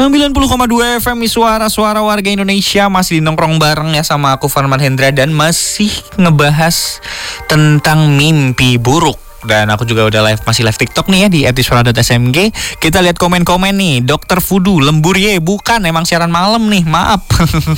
90,2 FM suara-suara warga Indonesia. Masih nongkrong bareng ya sama aku Farman Hendra. Dan masih ngebahas tentang mimpi buruk. Dan aku juga udah masih live TikTok nih ya di @suara.smg. Kita lihat komen-komen nih. Dokter Fudu, lembur ye. Bukan, emang siaran malam nih, maaf.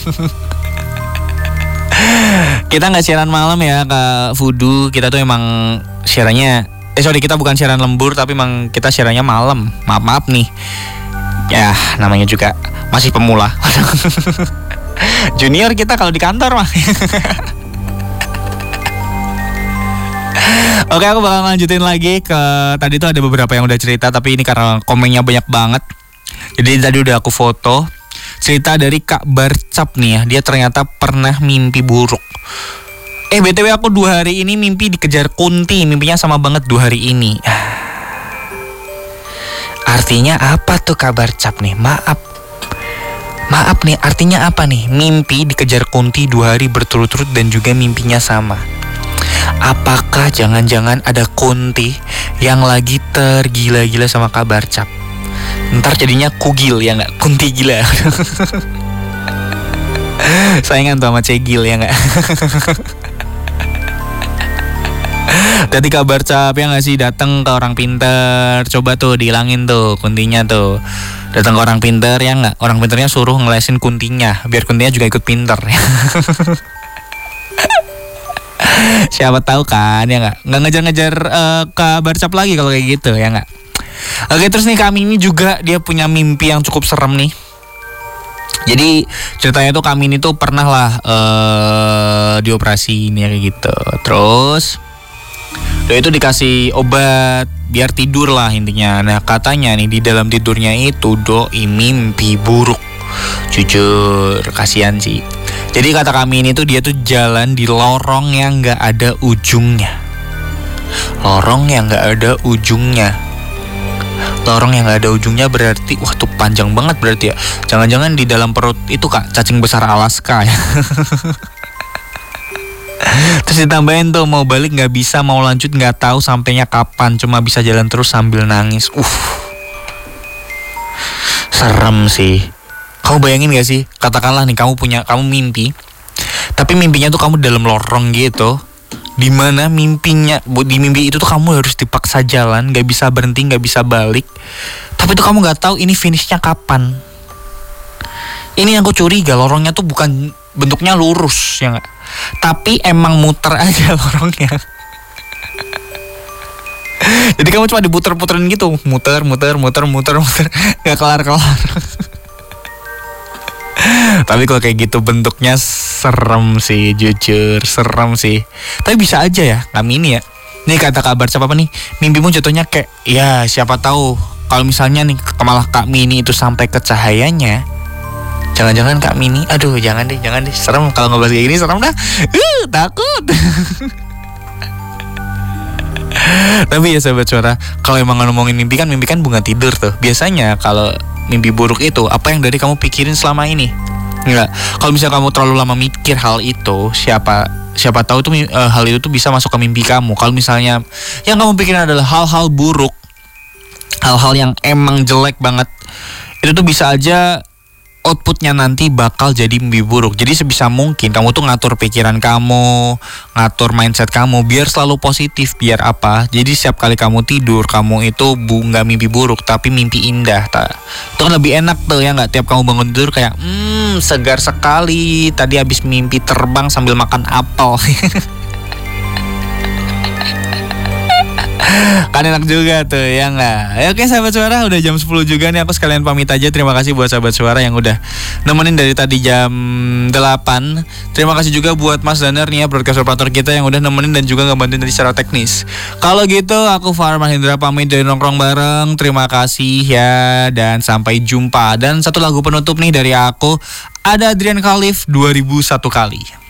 Kita gak siaran malam ya Kak Fudu. Kita tuh emang siarannya kita bukan siaran lembur, tapi emang kita siarannya malam. Maaf nih. Ya, namanya juga masih pemula. Junior kita kalau di kantor mah. Oke, aku bakal lanjutin lagi ke tadi tuh ada beberapa yang udah cerita, tapi ini karena komennya banyak banget. Jadi tadi udah aku foto cerita dari Kak Barcap nih ya. Dia ternyata pernah mimpi buruk. BTW aku 2 hari ini mimpi dikejar Kunti. Mimpinya sama banget 2 hari ini. Artinya apa tuh Kak Barcap nih? Maaf nih, artinya apa nih? Mimpi dikejar Kunti 2 hari berturut-turut dan juga mimpinya sama. Apakah jangan-jangan ada Kunti yang lagi tergila-gila sama Kak Barcap? Ntar jadinya kugil ya gak? Kunti gila. Saingan tuh sama Cegil ya gak? Tadi Kak Barcap ya gak sih, datang ke orang pinter. Coba tuh dihilangin tuh kuntinya tuh. Datang ke orang pinter ya gak? Orang pinternya suruh ngelesin kuntinya, biar kuntinya juga ikut pinter. Siapa tahu kan ya gak? Gak ngejar-ngejar Kak Barcap lagi kalau kayak gitu ya gak? Oke, terus nih kami ini juga dia punya mimpi yang cukup serem nih. Jadi ceritanya tuh kami ini tuh pernah lah dioperasi ini kayak gitu. Terus dia itu dikasih obat biar tidur lah intinya. Nah katanya nih di dalam tidurnya itu doi mimpi buruk. Jujur kasihan sih. Jadi kata kami ini tuh dia tuh jalan di lorong yang gak ada ujungnya. Lorong yang gak ada ujungnya. Lorong yang gak ada ujungnya berarti wah tuh panjang banget berarti ya. Jangan-jangan di dalam perut itu Kak cacing besar Alaska ya. Terus ditambahin tuh mau balik gak bisa, mau lanjut gak tahu sampainya kapan, cuma bisa jalan terus sambil nangis. Serem sih. Kamu bayangin gak sih, katakanlah nih kamu mimpi, tapi mimpinya tuh kamu dalam lorong gitu, dimana di mimpi itu tuh kamu harus dipaksa jalan, gak bisa berhenti, gak bisa balik. Tapi tuh kamu gak tahu ini finishnya kapan. Ini yang aku curiga, lorongnya tuh bukan bentuknya lurus ya gak? Tapi emang muter aja lorongnya. Jadi kamu cuma diputer-puterin gitu, muter, gak kelar-kelar. Tapi kalau kayak gitu bentuknya serem sih, jujur serem sih. Tapi bisa aja ya kami ini ya. Nih kata kabar siapa nih, mimpimu jatuhnya kayak ya siapa tahu kalau misalnya nih malah Kak Mini itu sampai ke cahayanya. Jangan-jangan Kak Mini, aduh jangan deh, serem kalau ngebahas kayak gini, serem dah. Takut. Tapi ya sahabat suara, kalau emang ngomongin mimpi kan bunga tidur tuh. Biasanya kalau mimpi buruk itu apa yang dari kamu pikirin selama ini? Enggak. Kalau misalnya kamu terlalu lama mikir hal itu, siapa tahu tuh hal itu tuh bisa masuk ke mimpi kamu. Kalau misalnya yang kamu pikirin adalah hal-hal buruk, hal-hal yang emang jelek banget, itu tuh bisa aja outputnya nanti bakal jadi mimpi buruk. Jadi sebisa mungkin kamu tuh ngatur pikiran kamu, ngatur mindset kamu biar selalu positif. Biar apa? Jadi setiap kali kamu tidur, kamu itu nggak mimpi buruk tapi mimpi indah. Itu kan lebih enak tuh ya nggak? Tiap kamu bangun tidur kayak segar sekali. Tadi habis mimpi terbang sambil makan apel. Kan enak juga tuh ya nggak? Oke sahabat suara, udah jam 10 juga nih, aku sekalian pamit aja. Terima kasih buat sahabat suara yang udah nemenin dari tadi jam 8. Terima kasih juga buat Mas Danar nih ya, broadcast operator kita yang udah nemenin dan juga ngebantuin tadi secara teknis. Kalau gitu aku Farman Hendra pamit dari nongkrong bareng. Terima kasih ya dan sampai jumpa. Dan satu lagu penutup nih dari aku, ada Adrian Khalif, 2001 kali.